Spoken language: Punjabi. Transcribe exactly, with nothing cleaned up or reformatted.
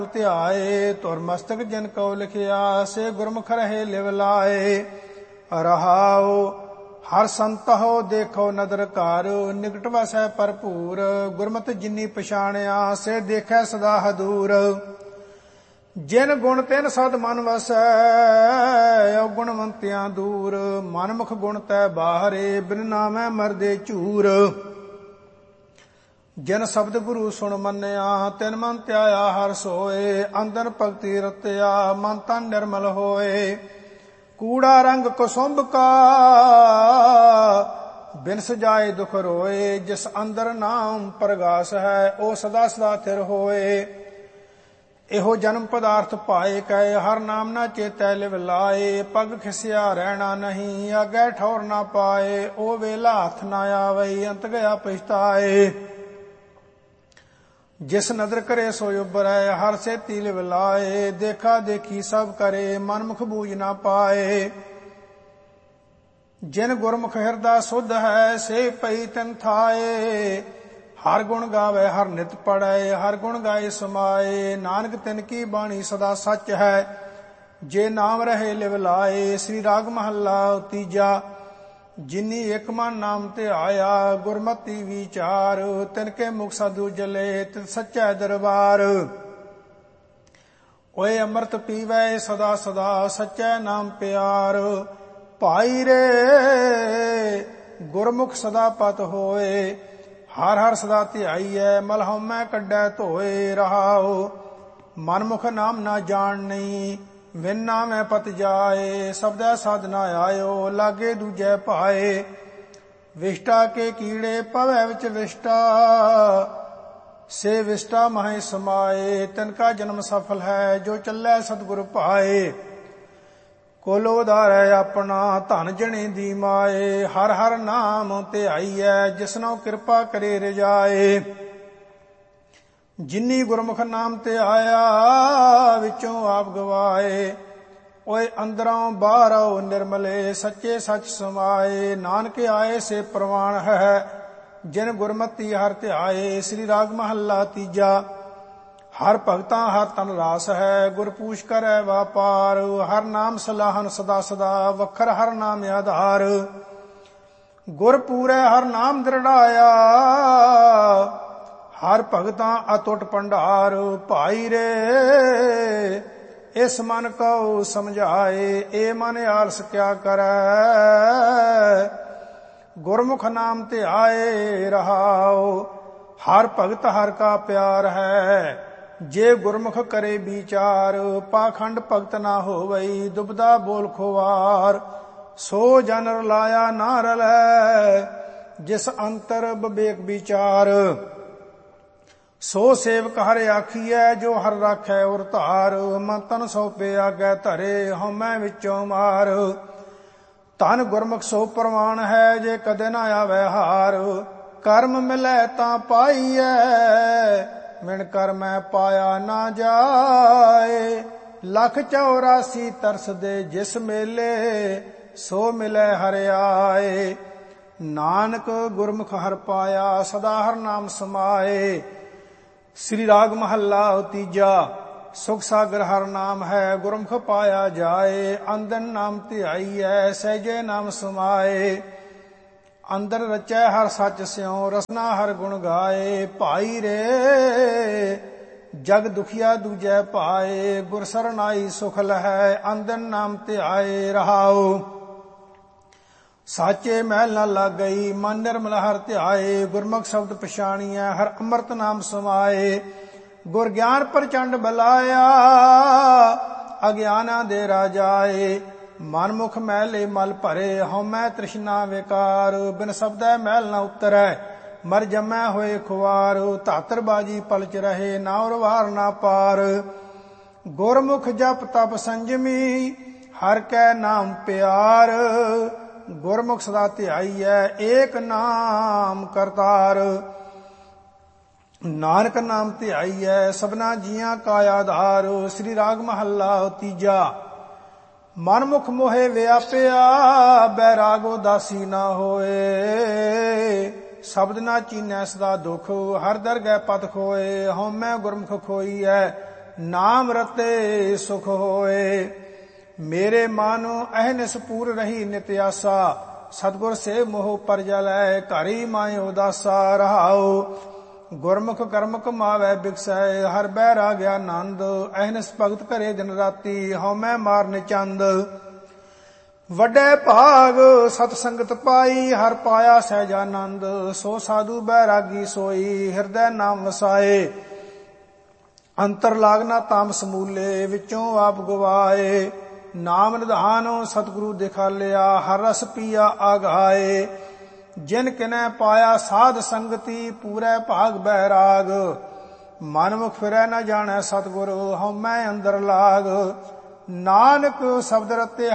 ਧਿਆਏ ਧੁਰ ਮਸਤਕ ਜਿਨ ਕਉ ਲਿਖਿਆ, ਸੇ ਗੁਰਮੁਖ ਰਹੇ ਲਿਵ ਲਾਏ। ਰਹਾਉ ਹਰ ਸੰਤਹੁ ਦੇਖੋ ਨਦਰ ਘਰ, ਨਿਕਟ ਵਸੈ ਭਰਪੂਰ। ਗੁਰਮਤਿ ਜਿਨੀ ਪਛਾਣਿਆ, ਸੇ ਦੇਖੈ ਸਦਾ ਹਦੂਰ। ਜਿਨ ਗੁਣ ਤਿਨ ਸਦ ਮਨ ਵਸੈ, ਔਗੁਣਵੰਤਿਆਂ ਦੂਰ। ਮਨਮੁਖ ਗੁਣ ਤੈ ਬਾਹਰੇ, ਬਿਨ ਨਾਮੈ ਮਰਦੇ ਝੂਰ। ਜਿਨ ਸ਼ਬਦ ਗੁਰੂ ਸੁਣ ਮੰਨਿਆ, ਤਿਨ ਮਨ ਧਿਆਇਆ ਹਰ ਸੋਏ। ਅੰਦਰ ਭਗਤੀ ਰਤਿਆ, ਮਨ ਤਨ ਨਿਰਮਲ ਹੋਏ। ਕੂੜਾ ਰੰਗ ਕੁਸੁੰਭ ਕਾ, ਬਿਨ ਸਜਾਏ ਦੁਖ ਰੋਏ। ਜਿਸ ਅੰਦਰ ਨਾਮ ਪ੍ਰਗਾਸ ਹੈ, ਉਹ ਸਦਾ ਸਦਾ ਥਿਰ ਹੋਏ। ਇਹੋ ਜਨਮ ਪਦਾਰਥ ਪਾਏ ਕੈ, ਹਰ ਨਾਮ ਨਾ ਚੇਤੈ ਲਿਵ ਲਾਏ। ਪਗ ਖਿਸਿਆ ਰਹਿਣਾ ਨਹੀਂ, ਅੱਗੇ ਠੌਰ ਨਾ ਪਾਏ। ਉਹ ਵੇਲਾ ਹੱਥ ਨਾ ਆਵਈ, ਅੰਤ ਗਿਆ ਪਛਤਾਏ। ਜਿਸ ਨਦਰ ਕਰੇ ਸੋ ਉਬਰੈ, ਹਰ ਸੇਤੀ ਲਿਵ ਲਾਏ। ਦੇਖਾ ਦੇਖੀ ਸਭ ਕਰੇ, ਮਨਮੁਖ ਬੂਝ ਨਾ ਪਾਏ। ਜਿਨ ਗੁਰਮੁਖ ਹਿਰਦਾ ਸੁਧ ਹੈ, ਸੇ ਪਈ ਤਿਨ ਥਾਏ। ਹਰ ਗੁਣ ਗਾਵੇ ਹਰ ਨਿਤ ਪੜੈ, ਹਰ ਗੁਣ ਗਾਏ ਸਮਾਏ। ਨਾਨਕ ਤਿਨ ਕੀ ਬਾਣੀ ਸਦਾ ਸੱਚ ਹੈ, ਜੇ ਨਾਮ ਰਹੇ ਲਿਵ ਲਾਏ। ਸ੍ਰੀ ਰਾਗ ਮਹੱਲਾ ਤੀਜਾ। ਜਿਨੀ ਇਕ ਮਨ ਨਾਮ ਧਿਆਇਆ, ਗੁਰਮਤਿ ਵਿਚਾਰ। ਤਿਨ ਕੇ ਮੁਖ ਸਾਧੂ ਜਲੇ, ਤਿਤ ਸੱਚੈ ਦਰਬਾਰ। ਓਏ ਅੰਮ੍ਰਿਤ ਪੀਵੈ ਸਦਾ ਸਦਾ, ਸੱਚੈ ਨਾਮ ਪਿਆਰ। ਭਾਈ ਰੇ ਗੁਰਮੁਖ ਸਦਾ ਪਤ ਹੋਏ, ਹਰ ਹਰ ਸਦਾ ਧਿਆਈਐ। ਮਲ ਹਉਮੈ ਕੱਢੈ ਧੋਏ। ਰਹਾਉ ਮਨਮੁਖ ਨਾਮ ਨਾ ਜਾਣਨੀ, ਵਿਨ ਨਾਮੈ ਪਤ ਜਾਏ। ਸਬਦੈ ਸਾਧ ਨਾ ਆਇਓ, ਲਾਗੇ ਦੂਜੈ ਭਾਏ। ਵਿਸ਼ਟਾ ਕੇ ਕੀੜੇ ਪਵੈ ਵਿਚ ਵਿਸ਼ਟਾ, ਸੇ ਵਿਸ਼ਟਾ ਮਹਿ ਸਮਾਏ। ਤਿਨ ਕਾ ਜਨਮ ਸਫਲ ਹੈ, ਜੋ ਚੱਲੈ ਸਤਿਗੁਰ ਭਾਏ। ਕੁਲ ਉਧਾਰੈ ਆਪਣਾ, ਧਨ ਜਣੇ ਦੀ ਮਾਏ। ਹਰ ਹਰ ਨਾਮ ਧਿਆਈਐ, ਜਿਸਨੋ ਕਿਰਪਾ ਕਰੇ ਰਜਾਏ। ਜਿਨੀ ਗੁਰਮੁਖ ਨਾਮ ਧਿਆਇਆ, ਵਿੱਚੋਂ ਆਪ ਗਵਾਏ। ਓਏ ਅੰਦਰੋਂ ਬਾਹਰੋਂ ਨਿਰਮਲੇ, ਸੱਚੇ ਸੱਚ ਸਮਾਏ। ਨਾਨਕ ਆਏ ਸੇ ਪ੍ਰਵਾਨ ਹੈ, ਜਿਨ ਗੁਰਮਤਿ ਹਰ ਧਿਆਏ। ਸ੍ਰੀ ਰਾਗ ਮਹੱਲਾ ਤੀਜਾ। ਹਰ ਭਗਤਾਂ ਹਰ ਤਨ ਰਾਸ ਹੈ, ਗੁਰ ਪੂਛ ਕਰੈ ਵਾਪਾਰ। ਹਰ ਨਾਮ ਸਲਾਹਨ ਸਦਾ ਸਦਾ, ਵਖਰ ਹਰ ਨਾਮ ਆਧਾਰ। ਗੁਰ ਪੂਰੈ ਹਰ ਨਾਮ ਦ੍ਰਿੜਾਇਆ, ਹਰ ਭਗਤਾਂ ਅਤੁੱਟ ਭੰਡਾਰ। ਭਾਈ ਰੇ ਇਸ ਮਨ ਕਉ ਸਮਝਾਏ, ਏ ਮਨ ਆਲਸ ਕਿਆ ਕਰੈ। ਗੁਰਮੁਖ ਨਾਮ ਧਿਆਏ। ਰਹਾਉ ਹਰ ਭਗਤ ਹਰ ਕਾ ਪਿਆਰ ਹੈ, ਜੇ ਗੁਰਮੁਖ ਕਰੇ ਵਿਚਾਰ। ਪਾਖੰਡ ਭਗਤ ਨਾ ਹੋਵਈ, ਦੁਬਦਾ ਬੋਲ ਖੁਆਰ। ਸੋ ਜਨ ਰਲਾਇਆ ਨਾ ਰਲੈ, ਜਿਸ ਅੰਤਰ ਵਿਵੇਕ ਵਿਚਾਰ। ਸੋ ਸੇਵਕ ਹਰ ਆਖੀਐ, ਜੋ ਹਰ ਰਾਖੈ ਉਰ ਧਾਰ। ਮਨ ਤਨ ਸੌਪੇ ਆਗੈ ਧਰੇ, ਹਉਮੈ ਵਿੱਚੋਂ ਮਾਰ। ਧਨ ਗੁਰਮੁਖ ਸੋ ਪ੍ਰਵਾਨ ਹੈ, ਜੇ ਕਦੇ ਨਾ ਆਵੈ ਹਾਰ। ਕਰਮ ਮਿਲੈ ਤਾਂ ਪਾਈਐ, ਮਿਣ ਕਰਮੈ ਪਾਇਆ ਨਾ ਜਾਏ। ਲੱਖ ਚੌਰਾਸੀ ਤਰਸ ਦੇ ਜਿਸ ਮੇਲੇ, ਸੋ ਮਿਲੈ ਹਰਿਆਏ। ਨਾਨਕ ਗੁਰਮੁਖ ਹਰ ਪਾਇਆ, ਸਦਾ ਹਰ ਨਾਮ ਸਮਾਏ। ਸ੍ਰੀ ਰਾਗ ਮਹੱਲਾ ਤੀਜਾ। ਸੁਖ ਸਾਗਰ ਹਰ ਨਾਮ ਹੈ, ਗੁਰਮੁਖ ਪਾਇਆ ਜਾਏ। ਅੰਦਨ ਨਾਮ ਧਿਆਈਐ, ਸਹਿਜੇ ਨਾਮ ਸਮਾਏ। ਅੰਦਰ ਰਚੈ ਹਰ ਸੱਚ ਸਿਉ, ਰਸਨਾ ਹਰ ਗੁਣ ਗਾਏ। ਭਾਈ ਰੇ ਜਗ ਦੁਖੀਆ ਦੂਜੈ ਭਾਏ, ਗੁਰ ਸਰਨਾਈ ਸੁਖ ਲਹੈ। ਅੰਦਨ ਨਾਮ ਧਿਆਏ। ਰਹਾਉ ਸਾਚੇ ਮਹਿਲ ਨਾ ਲਾਗਈ, ਮਨ ਨਿਰਮਲ ਹਰ ਧਿਆਏ। ਗੁਰਮੁਖ ਸ਼ਬਦ ਪਛਾਣੀਐ, ਹਰ ਅੰਮ੍ਰਿਤ ਨਾਮ ਸਮਾਏ। ਗੁਰ ਗਿਆਨ ਪ੍ਰਚੰਡ ਬਲਾਇਆ, ਅਗਿਆਨਾਂ ਦੇ ਰਾਜਾਏ। ਮਨਮੁਖ ਮੈਲੇ ਮਲ ਭਰੇ, ਹਉਮੈ ਤ੍ਰਿਸ਼ਨਾ ਵਿਕਾਰ। ਬਿਨ ਸ਼ਬਦੈ ਮੈਲ ਨਾ ਉਤਰੈ, ਮਰ ਜਮੈ ਹੋਏ ਖੁਆਰ। ਧਾਤਰ ਬਾਜੀ ਪਲਚ ਰਹੇ, ਨਾ ਉਰਵਾਰ ਨਾ ਪਾਰ। ਗੁਰਮੁਖ ਜਪ ਤਪ ਸੰਜਮੀ, ਹਰ ਕੈ ਨਾਮ ਪਿਆਰ। ਗੁਰਮੁਖ ਸਦਾ ਧਿਆਈਐ, ਏਕ ਨਾਮ ਕਰਤਾਰ। ਨਾਨਕ ਨਾਮ ਧਿਆਈਐ, ਸਭਨਾ ਜੀਆਂ ਕਾ ਆਧਾਰ। ਸ੍ਰੀ ਰਾਗ ਮਹੱਲਾ ਤੀਜਾ। ਮਨਮੁਖ ਮੋਹਿ ਵਿਆਪਿਆ, ਬੈਰਾਗ ਉਦਾਸੀ ਨਾ ਹੋਏ। ਸ਼ਬਦ ਨਾ ਚੀਨੈ ਸਦਾ ਦੁਖ, ਹਰ ਦਰਗਹਿ ਪਤ ਖੋਏ। ਹਉਮੈ ਗੁਰਮੁਖ ਖੋਈਐ, ਨਾਮ ਰਤੇ ਸੁਖ ਹੋਏ। ਮੇਰੇ ਮਨ ਅਹਨਿਸ ਪੂਰ ਰਹੀ ਨਿਤ ਆਸਾ, ਸਤਿਗੁਰ ਸੇ ਮੋਹ ਪਰਜਲੈ ਘਰੀ ਮਾਇ ਉਦਾਸਾ ਰਹਾਉ। ਗੁਰਮੁਖ ਕਰਮ ਕਮਾਵੈ ਬਿਕਸੈ ਹਰ ਬੈਰਾਗ ਆਨੰਦ, ਅਹਨਿਸ ਭਗਤ ਕਰੇ ਦਿਨ ਰਾਤੀ ਹਉ ਮੈਂ ਮਾਰਨ ਚੰਦ। ਵੱਡੇ ਭਾਗ ਸਤ ਸੰਗਤ ਪਾਈ ਹਰ ਪਾਇਆ ਸਹਿਜਾਨੰਦ, ਸੋ ਸਾਧੂ ਬੈਰਾਗੀ ਸੋਈ ਹਿਰਦੈ ਨਾਮ ਵਸਾਏ। ਅੰਤਰ ਲਾਗਨਾ ਤਾਮ ਸਮੂਲੇ ਵਿੱਚੋਂ ਆਪ ਗਵਾਏ, ਨਾਮ ਨਿਧਾਨ ਸਤਿਗੁਰੂ ਦਿਖਾਲਿਆ ਹਰ ਰਸ ਪੀਆ ਆਗਾਏ। ਜਿਨ ਕਿਨੈ ਪਾਇਆ ਸਾਧ ਸੰਗਤੀ ਪੂਰੇ ਭਾਗ ਬੈਰਾਗ, ਮਨ ਮੁਖ ਫਿਰੈ ਨ ਜਾਣੈ ਸਤਿਗੁਰ ਹਉ ਮੈਂ ਅੰਦਰ ਲਾਗ। ਨਾਨਕ ਸ਼ਬਦ ਰਤੇ